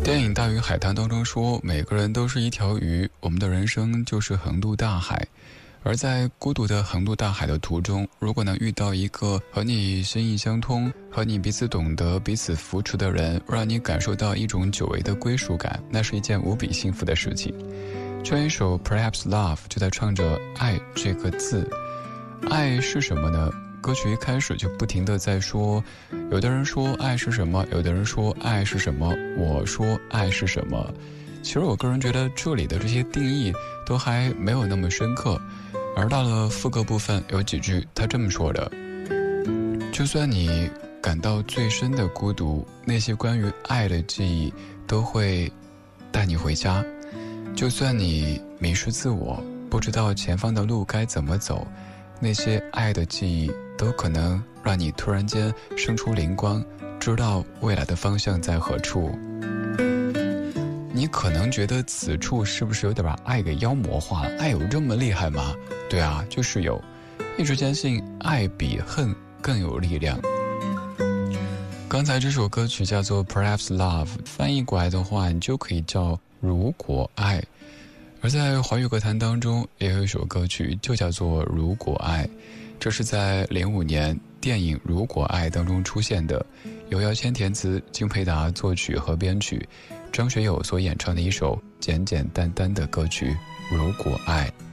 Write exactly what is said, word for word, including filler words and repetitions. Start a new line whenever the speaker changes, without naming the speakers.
电影《大鱼海棠》当中说，每个人都是一条鱼，我们的人生就是横渡大海。而在孤独的横渡大海的途中，如果能遇到一个和你心意相通、和你彼此懂得、彼此扶持的人，让你感受到一种久违的归属感，那是一件无比幸福的事情。这一首 Perhaps Love 就在唱着爱这个字。爱是什么呢？歌曲一开始就不停地在说，有的人说爱是什么，有的人说爱是什么，我说爱是什么。其实我个人觉得这里的这些定义都还没有那么深刻。而到了副歌部分，有几句他这么说的：就算你感到最深的孤独，那些关于爱的记忆都会带你回家。就算你迷失自我，不知道前方的路该怎么走，那些爱的记忆都可能让你突然间生出灵光，知道未来的方向在何处。你可能觉得此处是不是有点把爱给妖魔化了？爱有这么厉害吗？对啊，就是有。一直坚信爱比恨更有力量。刚才这首歌曲叫做 Perhaps Love， 翻译过来的话你就可以叫如果爱。而在华语歌坛当中也有一首歌曲就叫做如果爱，这是在零五年电影《如果爱》当中出现的，由姚谦填词，金培达作曲和编曲，张学友所演唱的一首简简单单的歌曲《如果爱》。